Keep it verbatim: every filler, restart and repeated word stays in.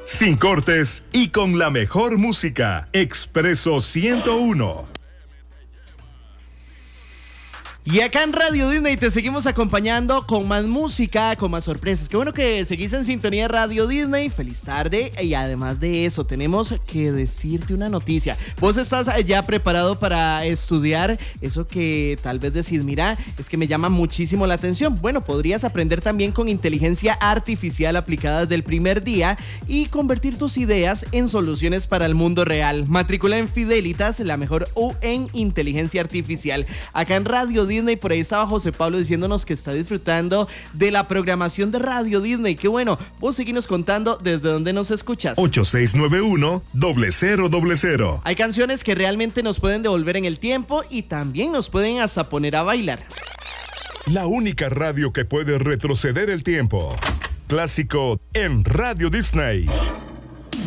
sin cortes y con la mejor música. Expreso ciento uno. Y acá en Radio Disney te seguimos acompañando con más música, con más sorpresas. Qué bueno que seguís en sintonía de Radio Disney. Feliz tarde. Y además de eso, tenemos que decirte una noticia. Vos estás ya preparado para estudiar eso que tal vez decís, mira, es que me llama muchísimo la atención. Bueno, podrías aprender también con inteligencia artificial aplicada desde el primer día y convertir tus ideas en soluciones para el mundo real. Matricula en Fidelitas, la mejor U en inteligencia artificial. Acá en Radio Disney. Disney, por ahí estaba José Pablo diciéndonos que está disfrutando de la programación de Radio Disney. Qué bueno, vos seguinos contando desde dónde nos escuchas. ocho seis nueve uno, cero cero cero. Hay canciones que realmente nos pueden devolver en el tiempo y también nos pueden hasta poner a bailar. La única radio que puede retroceder el tiempo. Clásico en Radio Disney.